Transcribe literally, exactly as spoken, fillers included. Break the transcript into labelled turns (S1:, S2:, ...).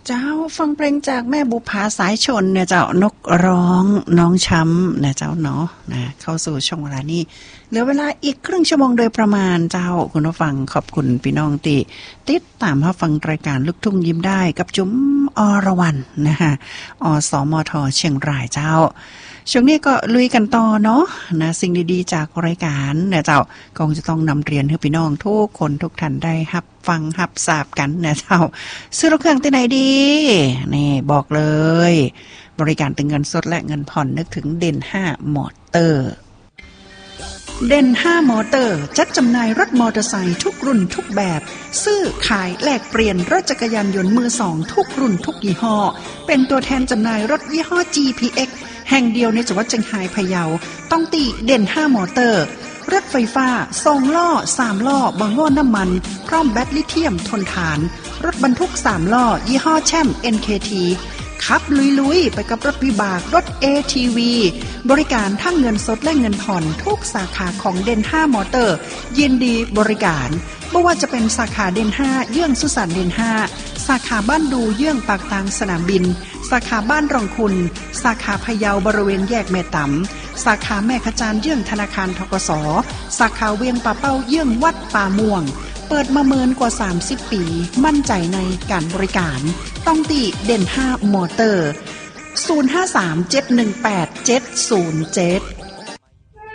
S1: เจ้าฟังเพลงจากแม่บุภาสายชนเนี่ยเจ้านกร้องน้องช้ำเนี่ยเจ้าเนาะนะเข้าสู่ช่วงเวลานี้เหลือเวลาอีกครึ่งชั่วโมงโดยประมาณเจ้าคุณผู้ฟังขอบคุณพี่น้องที่ติดตามรับฟังรายการลูกทุ่งยิ้มได้กับจุ๋มอรวรรณนะคะอสมทเชียงรายเจ้าช่วงนี้ก็ลุยกันต่อเนาะนะสิ่งดีๆจากรายการเนี่ยเจ้าคงจะต้องนำเรียนให้พี่น้องทุกคนทุกท่านได้รับฟังรับทราบกันเนี่ยเจ้าซื้อรถเครื่องที่ไหนดีนี่บอกเลยบริการตึงเงินสดและเงินผ่อนนึกถึงเด่นห้ามอเตอร์เด่นห้ามอเตอร์จัดจำหน่ายรถมอเตอร์ไซค์ทุกรุ่นทุกแบบซื้อขายแลกเปลี่ยนรถจักรยานยนต์มือสองทุกรุ่นทุกยี่ห้อเป็นตัวแทนจำหน่ายรถยี่ห้อ จี พี เอ็กซ์ แห่งเดียวในจังหวัดเชียงรายพะเยาต้องติเด่นห้ามอเตอร์รถไฟฟ้าสองล้อสามล้อบางล้อน้ำมันพร้อมแบตลิเธียมทนทานรถบรรทุกสามล้อยี่ห้อแชมป์ เอ็น เค ที ขับลุยๆไปกับรถวิบากรถ เอ ที วี บริการทั้งเงินสดและเงินผ่อนทุกสาขาของเด่นห้ามอเตอร์ยินดีบริการไม่ว่าจะเป็นสาขาเด่นห้าเยื่องสุสานเด่นห้าสาขาบ้านดูเยื่องปากทางสนามบินสาขาบ้านรองคุณสาขาพะเยาบริเวณแยกแม่ตำสาขาแม่ขจานเยื่องธนาคารธกส.สาขาเวียงป่าเป้าเยื่องวัดป่าม่วงเปิดมาเมินกว่าสามสิบปีมั่นใจในการบริการต้องติเด่นห้ามอเตอร์ศูนย์ ห้า สาม เจ็ด หนึ่ง แปด เจ็ด ศูนย์ เจ็ด